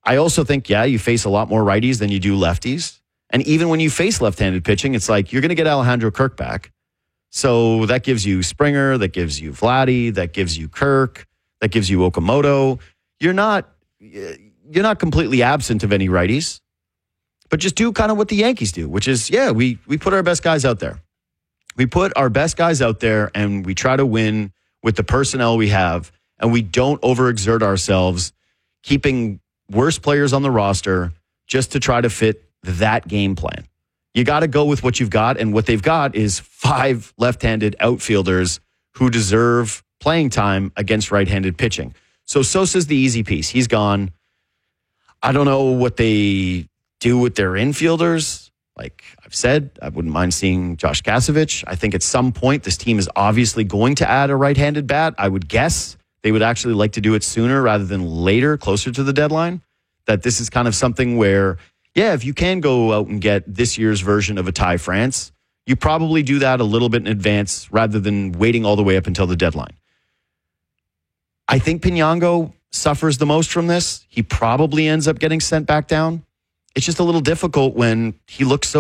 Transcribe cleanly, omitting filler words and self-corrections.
I also think, you face a lot more righties than you do lefties. And even when you face left-handed pitching, it's like you're going to get Alejandro Kirk back. So that gives you Springer, that gives you Vladdy, that gives you Kirk, that gives you Okamoto. You're not completely absent of any righties, but just do kind of what the Yankees do, which is, we put our best guys out there. We put our best guys out there and we try to win with the personnel we have, and we don't overexert ourselves keeping worse players on the roster just to try to fit that game plan. You got to go with what you've got, and what they've got is 5 left-handed outfielders who deserve playing time against right-handed pitching. So Sosa's the easy piece. He's gone. I don't know what they do with their infielders. Like I've said, I wouldn't mind seeing Josh Kasevich. I think at some point this team is obviously going to add a right-handed bat. I would guess they would actually like to do it sooner rather than later, closer to the deadline. That this is kind of something where, if you can go out and get this year's version of a Ty France, you probably do that a little bit in advance rather than waiting all the way up until the deadline. I think Pinango suffers the most from this. He probably ends up getting sent back down. It's just a little difficult when he looks so